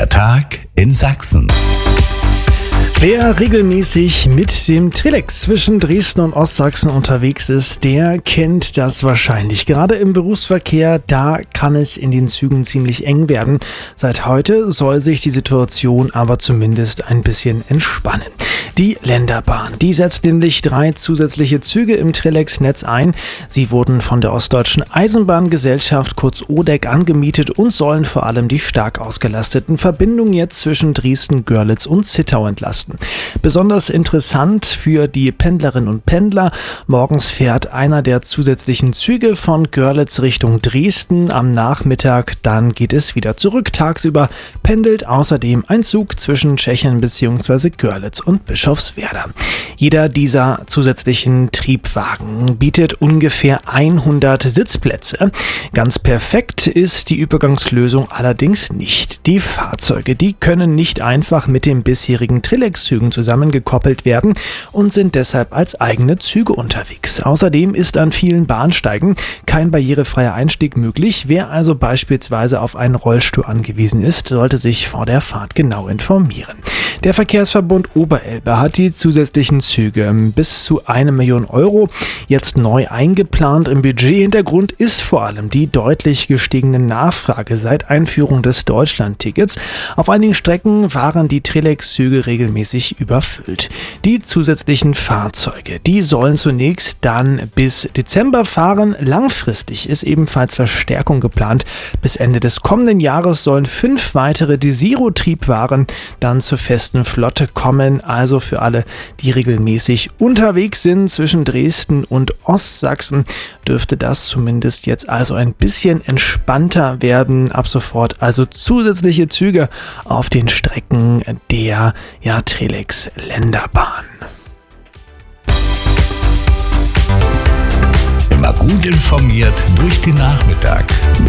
Der Tag in Sachsen. Wer regelmäßig mit dem Trillex zwischen Dresden und Ostsachsen unterwegs ist, der kennt das wahrscheinlich. Gerade im Berufsverkehr, da kann es in den Zügen ziemlich eng werden. Seit heute soll sich die Situation aber zumindest ein bisschen entspannen. Die Länderbahn, die setzt nämlich 3 zusätzliche Züge im Trillex-Netz ein. Sie wurden von der Ostdeutschen Eisenbahngesellschaft, kurz ODEG, angemietet und sollen vor allem die stark ausgelasteten Verbindungen jetzt zwischen Dresden, Görlitz und Zittau entlasten. Besonders interessant für die Pendlerinnen und Pendler: morgens fährt einer der zusätzlichen Züge von Görlitz Richtung Dresden, am Nachmittag dann geht es wieder zurück. Tagsüber pendelt außerdem ein Zug zwischen Tschechien bzw. Görlitz und Bischofswerda. Jeder dieser zusätzlichen Triebwagen bietet ungefähr 100 Sitzplätze. Ganz perfekt ist die Übergangslösung allerdings nicht. Die Fahrzeuge, die können nicht einfach mit dem bisherigen Trillex-Zügen zusammengekoppelt werden und sind deshalb als eigene Züge unterwegs. Außerdem ist an vielen Bahnsteigen kein barrierefreier Einstieg möglich. Wer also beispielsweise auf einen Rollstuhl angewiesen ist, sollte sich vor der Fahrt genau informieren. Der Verkehrsverbund Oberelbe hat die zusätzlichen Züge bis zu 1 Million Euro jetzt neu eingeplant. Im Budgethintergrund ist vor allem die deutlich gestiegene Nachfrage seit Einführung des Deutschlandtickets. Auf einigen Strecken waren die Trillex-Züge regelmäßig überfüllt. Die zusätzlichen Fahrzeuge, die sollen zunächst dann bis Dezember fahren. Langfristig ist ebenfalls Verstärkung geplant. Bis Ende des kommenden Jahres sollen 5 weitere Desiro-Triebwagen dann zur festen Flotte kommen. Also für alle, die regelmäßig unterwegs sind zwischen Dresden und Ostsachsen, dürfte das zumindest jetzt also ein bisschen entspannter werden. Ab sofort also zusätzliche Züge auf den Strecken der Trillex-Länderbahn. Immer gut informiert durch den Nachmittag mit